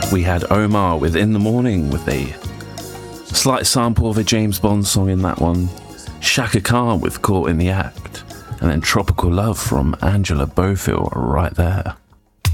we had Omar with In the Morning with a slight sample of a James Bond song in that one. Shaka Khan with Caught in the Act. And then Tropical Love from Angela Bofill right there.